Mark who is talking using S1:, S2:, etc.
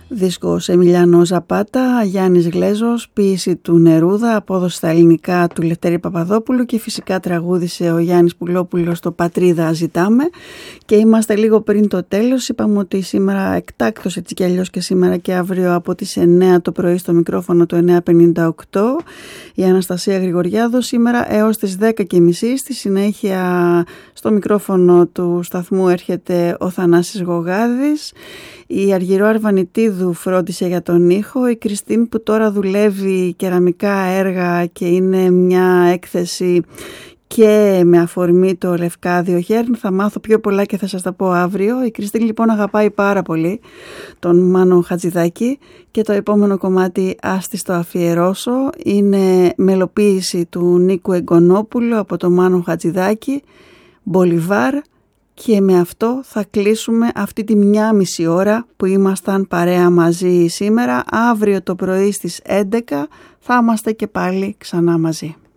S1: Δίσκος Εμιλιάνο Ζαπάτα, Γιάννης Γλέζος, ποίηση του Νερούδα, απόδοση στα ελληνικά του Λευτέρη Παπαδόπουλου και φυσικά τραγούδισε ο Γιάννης Πουλόπουλος στο «Πατρίδα ζητάμε». Και είμαστε λίγο πριν το τέλος. Είπαμε ότι σήμερα εκτάκτως, έτσι κι αλλιώς και σήμερα και αύριο από τις 9 το πρωί στο μικρόφωνο του 958 η Αναστασία Γρηγοριάδου, σήμερα έως τις 10.30. Στη συνέχεια στο μικρόφωνο του σταθμού έρχεται ο Θανάσης Γογάδης. Η Αργυρό Αρβανιτίδου φρόντισε για τον ήχο. Η Κριστίν που τώρα δουλεύει κεραμικά έργα και είναι μια έκθεση και με αφορμή το Λευκάδιο Χέρν. Θα μάθω πιο πολλά και θα σας τα πω αύριο. Η Κριστίν λοιπόν αγαπάει πάρα πολύ τον Μάνο Χατζηδάκη και το επόμενο κομμάτι ας της το αφιερώσω. Είναι μελοποίηση του Νίκου Εγκονόπουλου από τον Μάνο Χατζηδάκη, Μπολιβάρ. Και με αυτό θα κλείσουμε αυτή τη 1,5 ώρα που ήμασταν παρέα μαζί σήμερα. Αύριο το πρωί στις 11 θα είμαστε και πάλι ξανά μαζί.